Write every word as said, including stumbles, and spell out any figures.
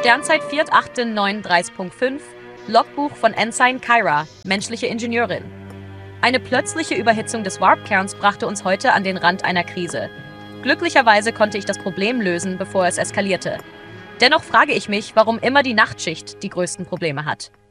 Sternzeit vier acht neununddreißig Punkt fünf, Logbuch von Ensign Kyra, menschliche Ingenieurin. Eine plötzliche Überhitzung des Warp-Kerns brachte uns heute an den Rand einer Krise. Glücklicherweise konnte ich das Problem lösen, bevor es eskalierte. Dennoch frage ich mich, warum immer die Nachtschicht die größten Probleme hat.